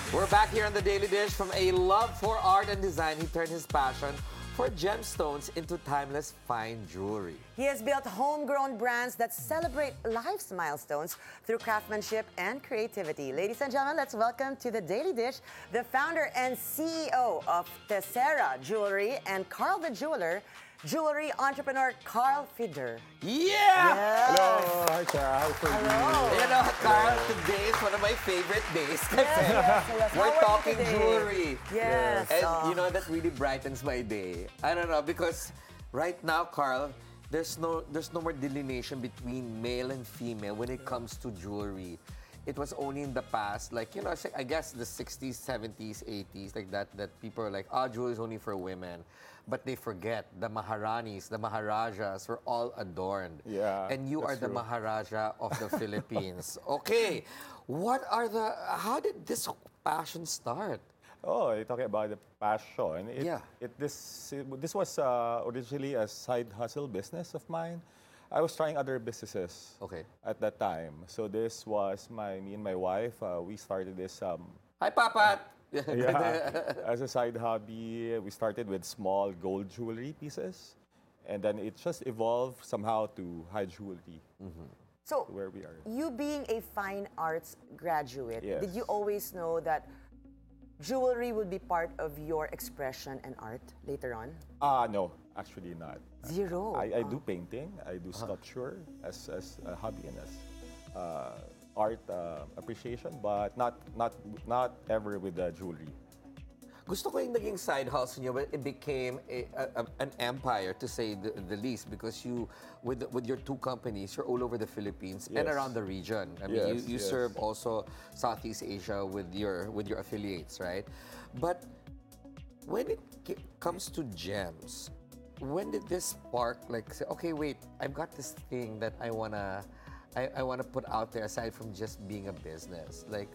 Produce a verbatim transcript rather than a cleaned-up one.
We're back here on the Daily Dish. From a love for art and design, he turned his passion for gemstones into timeless fine jewelry. He has built homegrown brands that celebrate life's milestones through craftsmanship and creativity. Ladies and gentlemen, let's welcome to the Daily Dish the founder and C E O of Tessera Jewelry and Carl the Jeweler, jewelry entrepreneur Carl Fider. Yeah! Hello, hi Sarah. How are you? Hello. You know, Carl, today is one of my favorite days. Yes, yes, yes. How are We're you talking today? jewelry. Yes. And oh. you know, that really brightens my day. I don't know, because right now, Carl, there's no there's no more delineation between male and female when it comes to jewelry. It was only in the past, like, you know, I guess the sixties, seventies, eighties, like that, that people are like, oh, jewelry is only for women. But they forget the Maharanis, the Maharajas were all adorned. Yeah, And you are that's the true. Maharaja of the Philippines. Okay, what are the, how did this passion start? Oh, you're talking about the passion. It, Yeah. It, this, it, this was uh, originally a side hustle business of mine. I was trying other businesses Okay. at that time. So this was my, me and my wife, uh, we started this um, Hi, Papa! yeah, as a side hobby. We started with small gold jewelry pieces. And then it just evolved somehow to high jewelry, So, where we are. you being a fine arts graduate, Yes. did you always know that jewelry would be part of your expression and art later on? Ah, no, actually not. Zero. I, I do painting, I do sculpture as, as a hobby and as uh, art uh, appreciation, but not not not ever with the jewelry. Gusto ko yung naging side hustle niyo, but it became a, a, an empire, to say the, the least, because you, with with your two companies, you're all over the Philippines and Yes. around the region. I mean, Yes, you, you yes. serve also Southeast Asia with your with your affiliates, right? But when it ki- comes to gems, when did this spark, like, say, okay, wait, I've got this thing that I wanna, I, I wanna put out there aside from just being a business. Like,